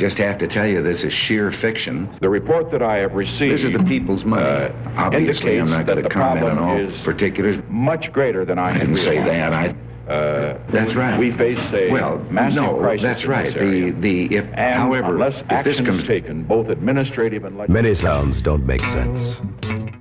just have to tell you this is sheer fiction. The report that I have received... This is the people's money. Obviously, I'm not going to comment on all particulars. Much greater than I didn't say that. That's right. We face a massive crisis. That's right. However, unless if this action comes is taken, both administrative and legislative... Many sounds don't make sense.